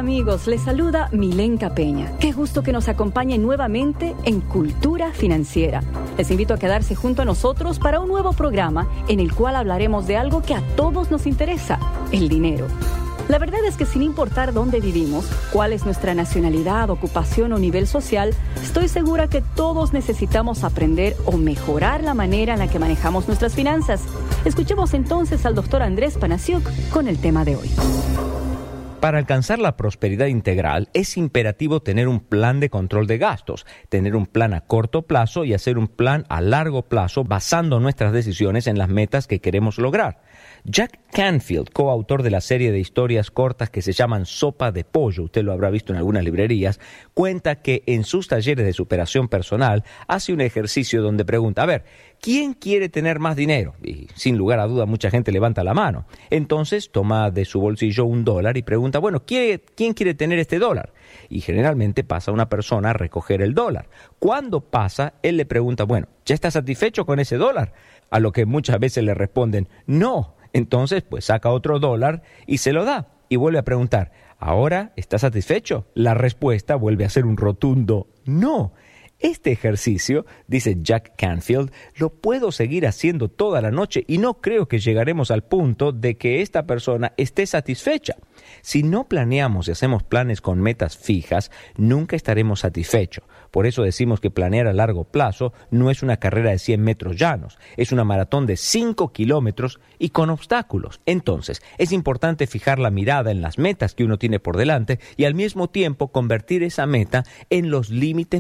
amigos, les saluda Milenka Peña. Qué gusto que nos acompañen nuevamente en Cultura Financiera. Les invito a quedarse junto a nosotros para un nuevo programa en el cual hablaremos de algo que a todos nos interesa, el dinero. La verdad es que sin importar dónde vivimos, cuál es nuestra nacionalidad, ocupación o nivel social, estoy segura que todos necesitamos aprender o mejorar la manera en la que manejamos nuestras finanzas. Escuchemos entonces al doctor Andrés Panasiuk con el tema de hoy. Para alcanzar la prosperidad integral es imperativo tener un plan de control de gastos, tener un plan a corto plazo y hacer un plan a largo plazo basando nuestras decisiones en las metas que queremos lograr. Jack Canfield, coautor de la serie de historias cortas que se llaman Sopa de Pollo, usted lo habrá visto en algunas librerías, cuenta que en sus talleres de superación personal hace un ejercicio donde pregunta, a ver, ¿quién quiere tener más dinero? Y sin lugar a duda mucha gente levanta la mano. Entonces toma de su bolsillo $1 y pregunta, bueno, ¿quién quiere tener este dólar? Y generalmente pasa una persona a recoger el dólar. Cuando pasa, él le pregunta, bueno, ¿ya está satisfecho con ese dólar? A lo que muchas veces le responden, no. Entonces, pues saca otro $1 y se lo da. Y vuelve a preguntar, ¿ahora está satisfecho? La respuesta vuelve a ser un rotundo no. Este ejercicio, dice Jack Canfield, lo puedo seguir haciendo toda la noche y no creo que llegaremos al punto de que esta persona esté satisfecha. Si no planeamos y hacemos planes con metas fijas, nunca estaremos satisfechos. Por eso decimos que planear a largo plazo no es una carrera de 100 metros llanos, es una maratón de 5 kilómetros y con obstáculos. Entonces, es importante fijar la mirada en las metas que uno tiene por delante y al mismo tiempo convertir esa meta en los límites